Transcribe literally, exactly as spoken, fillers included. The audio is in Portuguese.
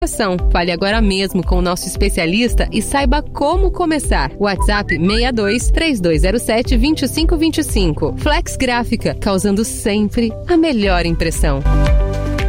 Fale agora mesmo com o nosso especialista e saiba como começar. WhatsApp seis dois, três dois zero sete, dois cinco dois cinco. Flex Gráfica, causando sempre a melhor impressão.